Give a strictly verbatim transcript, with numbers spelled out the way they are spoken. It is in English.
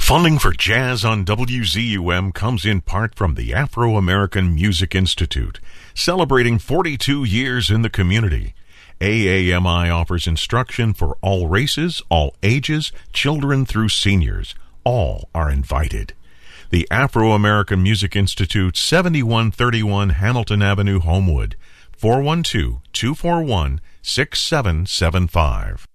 Funding for Jazz on W Z U M comes in part from the Afro-American Music Institute, celebrating forty-two years in the community. A A M I offers instruction for all races, all ages, children through seniors. All are invited. The Afro-American Music Institute, seventy-one thirty-one Hamilton Avenue, Homewood, four one two, two four one, six seven seven five.